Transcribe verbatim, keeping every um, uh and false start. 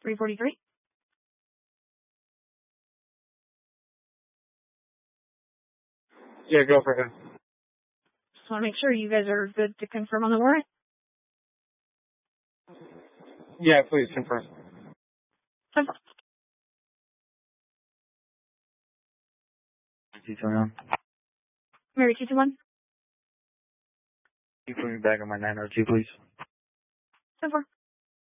three forty-three. Yeah, go for it. Just want to make sure you guys are good to confirm on the warrant. Yeah, please confirm. Confirm. two two one. Mary two two one. Can you put me back on my nine oh two, please? Confirm.